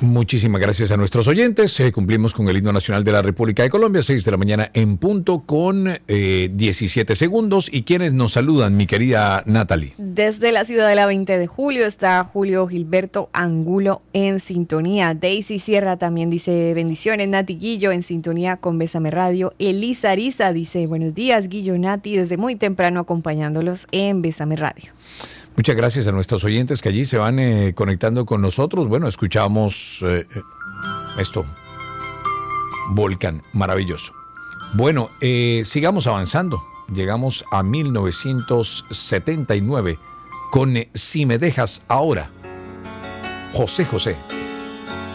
Muchísimas gracias a nuestros oyentes. Cumplimos con el himno nacional de la República de Colombia, 6 de la mañana en punto con 17 segundos. ¿Y quiénes nos saludan, mi querida Natalie? Desde la ciudad de la 20 de julio está Julio Gilberto Angulo en sintonía. Daisy Sierra también dice bendiciones. Nati Guillo en sintonía con Bésame Radio. Elisa Ariza dice buenos días, Guillo, Nati, desde muy temprano acompañándolos en Bésame Radio. Muchas gracias a nuestros oyentes que allí se van conectando con nosotros. Bueno, escuchamos esto. Volcán, maravilloso. Bueno, sigamos avanzando. Llegamos a 1979 con Si me dejas ahora. José José.